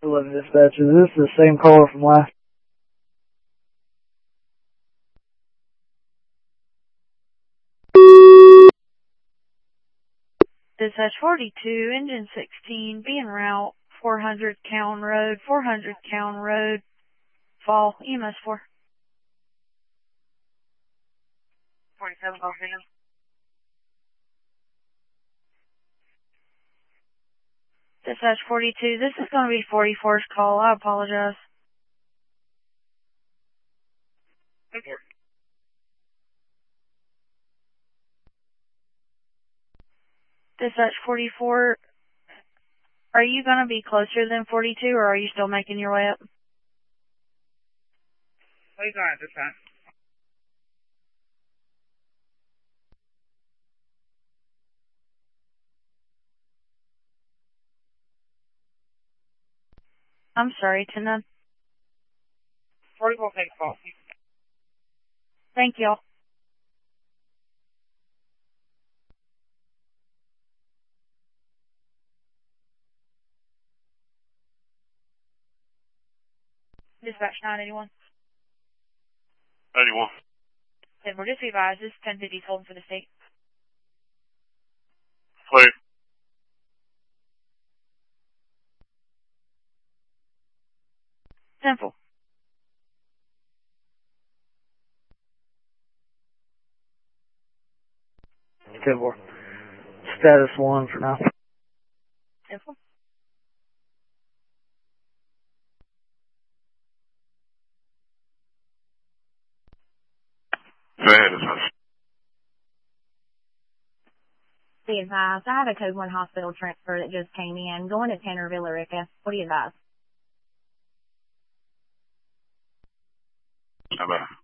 11 dispatches. This is the same caller from last. Dispatch 42, engine 16, be en route, 400 Cowan Road, Fall, EMS 4. 47, call signal. Dispatch 42, this is going to be 44's call. I apologize. Okay. Dispatch 44, are you going to be closer than 42, or are you still making your way up? What are you going at this time? I'm sorry, 10-9. 44, take call. Thank y'all. Dispatch 981. 91. Then we're just advised this 1050 is holding for the state. Clear. Simple. 10-4. Status 1 for now. Simple. Be advised, I have a Code 1 hospital transfer that just came in, going to Tanner Villarica. What do you advise? How about